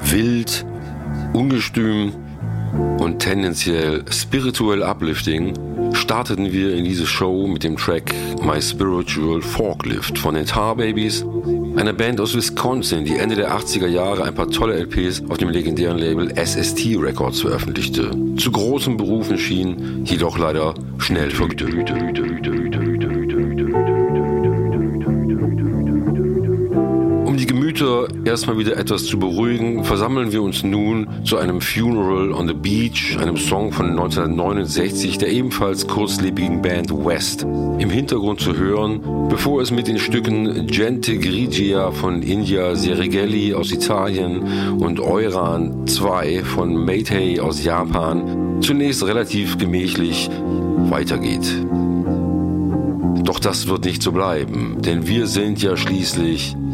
Wild, ungestüm und tendenziell spirituell uplifting starteten wir in diese Show mit dem Track My Spiritual Forklift von den Tar Babies, einer Band aus Wisconsin, die Ende der 80er Jahre ein paar tolle LPs auf dem legendären Label SST Records veröffentlichte. Zu großen Berufen schien, jedoch leider schnell vergütet. Um die Gemüter erstmal wieder etwas zu beruhigen, versammeln wir uns nun zu einem Funeral on the Beach, einem Song von 1969 der ebenfalls kurzlebigen Band West, im Hintergrund zu hören, bevor es mit den Stücken Gente Grigia von India Serighelli aus Italien und Euran 2 von Meitei aus Japan zunächst relativ gemächlich weitergeht. Doch das wird nicht so bleiben, denn wir sind ja schließlich